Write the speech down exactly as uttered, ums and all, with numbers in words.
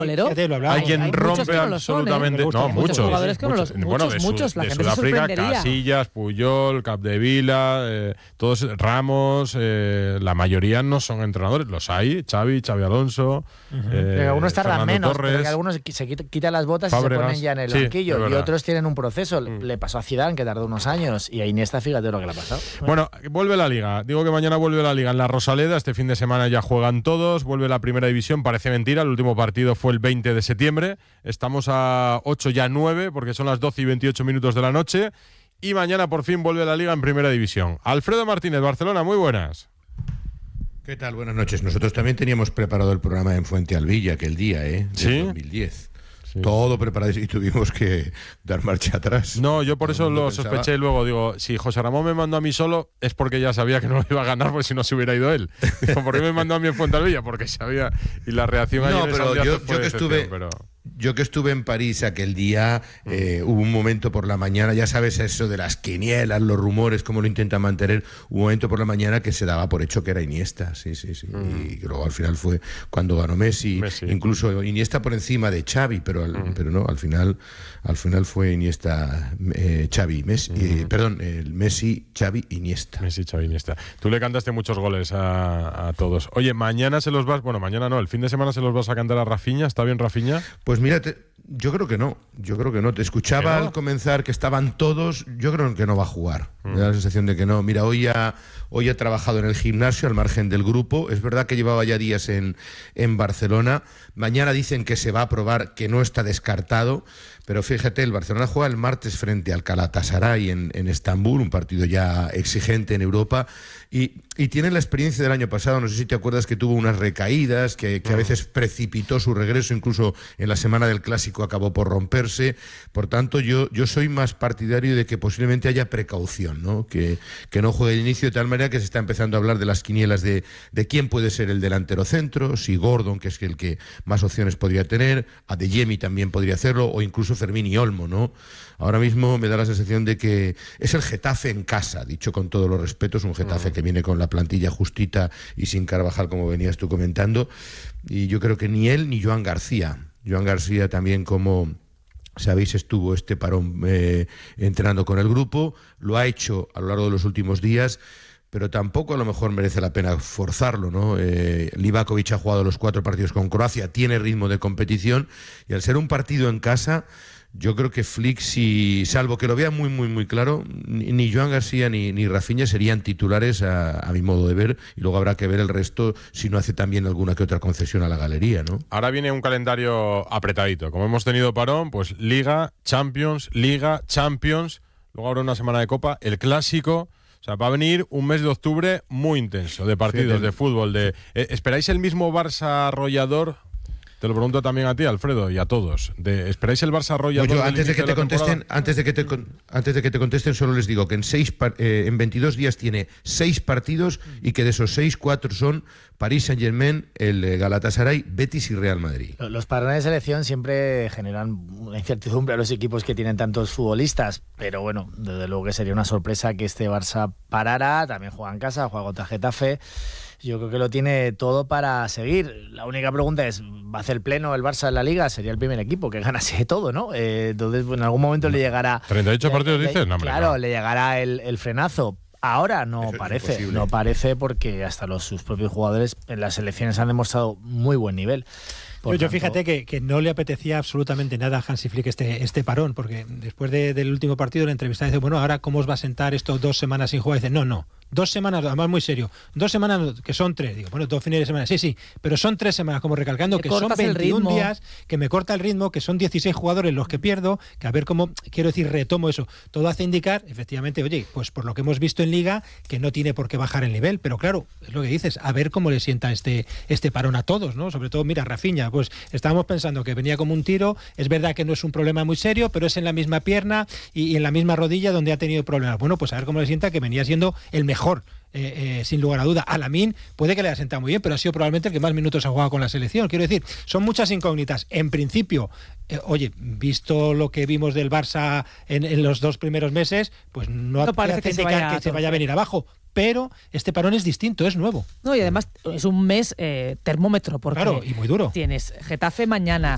Hay quien hay rompe no absolutamente. Son, ¿eh? No, muchos. Jugadores que muchos. No los, bueno, muchos, de, muchos. La de gente Sudáfrica, Casillas, Puyol, Capdevila, eh, todos, Ramos, eh, la mayoría no son entrenadores. Los hay, Xavi, Xavi Alonso. Uh-huh. eh, algunos tardan Fernando menos, Torres, porque algunos se quitan las botas Fábregas, y se ponen ya en el sí, banquillo. Y otros tienen un proceso. Mm. Le pasó a Zidane, que tardó unos años. Y a Iniesta, fíjate lo que le ha pasado. Bueno, vuelve la Liga. Digo que mañana vuelve la Liga en la Rosaleda. Este fin de semana ya juegan todos. Vuelve la Primera División. Parece mentira. El último partido fue el veinte de septiembre. Estamos a ocho, ya nueve, porque son las doce y veintiocho minutos de la noche. Y mañana por fin vuelve la Liga en Primera División. Alfredo Martínez, Barcelona, muy buenas. ¿Qué tal? Buenas noches. Nosotros también teníamos preparado el programa en Fuente Alvilla aquel día, ¿eh? De ¿Sí? dos mil diez. Sí. Todo preparado y tuvimos que dar marcha atrás. No, yo por eso lo pensaba. Sospeché luego. Digo, si José Ramón me mandó a mí solo, es porque ya sabía que no lo iba a ganar, porque si no se hubiera ido él. Digo, ¿por qué me mandó a mí en Fuentealbilla? Porque sabía. Y la reacción no, ayer pero en yo, fue yo que estuve pero... Yo que estuve en París aquel día, eh, hubo un momento por la mañana, ya sabes eso de las quinielas, los rumores, cómo lo intentan mantener, hubo un momento por la mañana que se daba por hecho que era Iniesta, sí, sí, sí. Mm. Y luego al final fue cuando ganó Messi, Messi. Incluso Iniesta por encima de Xavi, pero al, mm. pero no, al final, al final fue Iniesta, eh, Xavi, Messi, mm. eh, perdón, el Messi, Xavi, Iniesta. Messi, Xavi, Iniesta. Tú le cantaste muchos goles a, a todos. Oye, mañana se los vas, bueno, mañana no, el fin de semana se los vas a cantar a Rafinha, ¿está bien Rafinha? Pues mira, te, yo creo que no, yo creo que no. Te escuchaba no? al comenzar que estaban todos, yo creo que no va a jugar. Mm. Me da la sensación de que no. Mira, hoy ha, hoy ha trabajado en el gimnasio al margen del grupo. Es verdad que llevaba ya días en, en Barcelona. Mañana dicen que se va a probar, que no está descartado. Pero fíjate, el Barcelona juega el martes frente al Galatasaray en, en Estambul, un partido ya exigente en Europa, y, y tiene la experiencia del año pasado. No sé si te acuerdas que tuvo unas recaídas, que, que a veces precipitó su regreso, incluso en la semana del Clásico acabó por romperse. Por tanto, yo, yo soy más partidario de que posiblemente haya precaución, ¿no? Que, que no juegue de inicio, de tal manera que se está empezando a hablar de las quinielas de, de quién puede ser el delantero centro, si Gordon, que es el que más opciones podría tener, Adeyemi también podría hacerlo, o incluso Fermín y Olmo, ¿no? Ahora mismo me da la sensación de que es el Getafe en casa, dicho con todos los respetos, un Getafe uh-huh. que viene con la plantilla justita y sin Carvajal, como venías tú comentando, y yo creo que ni él ni Joan García. Joan García también, como sabéis, estuvo este parón eh, entrenando con el grupo, lo ha hecho a lo largo de los últimos días, pero tampoco a lo mejor merece la pena forzarlo, ¿no? Eh, Livakovic ha jugado los cuatro partidos con Croacia, tiene ritmo de competición, y al ser un partido en casa, yo creo que Flick, si, salvo que lo vea muy, muy, muy claro, ni, ni Joan García ni, ni Rafinha serían titulares a, a mi modo de ver, y luego habrá que ver el resto si no hace también alguna que otra concesión a la galería, ¿no? Ahora viene un calendario apretadito. Como hemos tenido parón, pues Liga, Champions, Liga, Champions, luego habrá una semana de Copa, el Clásico. O sea, va a venir un mes de octubre muy intenso de partidos, sí, de fútbol. De, eh, ¿Esperáis el mismo Barça arrollador? Te lo pregunto también a ti, Alfredo, y a todos. De, ¿Esperáis el Barça arrollador? No, yo, antes de que te contesten, antes de que te antes de que te contesten, solo les digo que en seis eh, en veintidós días tiene seis partidos y que de esos seis, cuatro son París Saint-Germain, el Galatasaray, Betis y Real Madrid. Los parones de selección siempre generan una incertidumbre a los equipos que tienen tantos futbolistas, pero bueno, desde luego que sería una sorpresa que este Barça parara. También juega en casa, juega contra Getafe. Yo creo que lo tiene todo para seguir. La única pregunta es, ¿va a hacer pleno el Barça en la Liga? Sería el primer equipo que ganase todo, ¿no? Eh, entonces, pues, en algún momento no. le llegará... ¿treinta y ocho le, partidos le, dices? No, hombre, claro, no. le llegará el, el frenazo. Ahora no Eso parece, no parece porque hasta los sus propios jugadores en las selecciones han demostrado muy buen nivel. Yo, yo fíjate que, que no le apetecía absolutamente nada a Hansi Flick este, este parón, porque después de, del último partido la entrevista dice, bueno, ahora ¿cómo os va a sentar estos dos semanas sin jugar? Y dice, no, no, dos semanas, además muy serio, dos semanas que son tres, digo, bueno, dos fines de semana, sí, sí, pero son tres semanas, como recalcando que son veintiún días, que me corta el ritmo, que son dieciséis jugadores los que pierdo, que a ver cómo, quiero decir, retomo eso. Todo hace indicar, efectivamente, oye, pues por lo que hemos visto en Liga, que no tiene por qué bajar el nivel, pero claro, es lo que dices, a ver cómo le sienta este, este parón a todos, ¿no? Sobre todo, mira, Rafinha, pues estábamos pensando que venía como un tiro, es verdad que no es un problema muy serio, pero es en la misma pierna y, y en la misma rodilla donde ha tenido problemas. Bueno, pues a ver cómo le sienta, que venía siendo el mejor, eh, eh, sin lugar a duda. A Lamine puede que le haya sentado muy bien, pero ha sido probablemente el que más minutos ha jugado con la selección. Quiero decir, son muchas incógnitas. En principio, eh, oye, visto lo que vimos del Barça en, en los dos primeros meses, pues no, no parece que se vaya, que se vaya a venir abajo. Pero este parón es distinto, es nuevo. No, y además es un mes eh, termómetro, porque claro, y muy duro. Tienes Getafe mañana,